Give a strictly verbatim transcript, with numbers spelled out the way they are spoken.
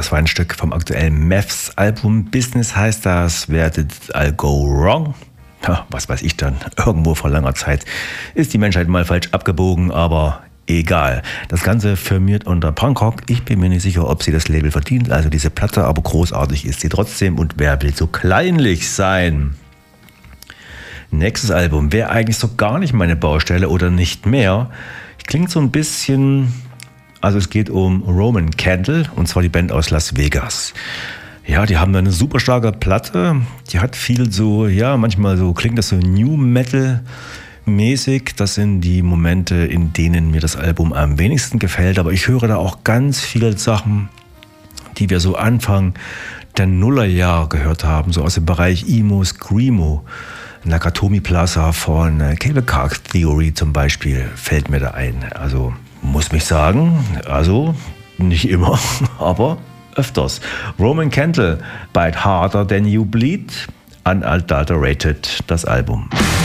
Das war ein Stück vom aktuellen Mavs-Album. Business heißt das. Where did I go wrong? Ja, was weiß ich dann. Irgendwo vor langer Zeit ist die Menschheit mal falsch abgebogen, aber egal. Das Ganze firmiert unter Punkrock. Ich bin mir nicht sicher, ob sie das Label verdient, also diese Platte, aber großartig ist sie trotzdem. Und wer will so kleinlich sein? Nächstes Album wäre eigentlich so gar nicht meine Baustelle oder nicht mehr. Klingt so ein bisschen, also es geht um Roman Candle, und zwar die Band aus Las Vegas. Ja, die haben eine super starke Platte. Die hat viel so, ja, manchmal so klingt das so New Metal mäßig. Das sind die Momente, in denen mir das Album am wenigsten gefällt. Aber ich höre da auch ganz viele Sachen, die wir so Anfang der Nullerjahre gehört haben, so aus dem Bereich Emo, Screamo. Nakatomi Plaza von Cable Car Theory zum Beispiel fällt mir da ein. Also muss mich sagen, also nicht immer, aber öfters. Roman Candle, Bite Harder Than You Bleed, Unadulterated, das Album.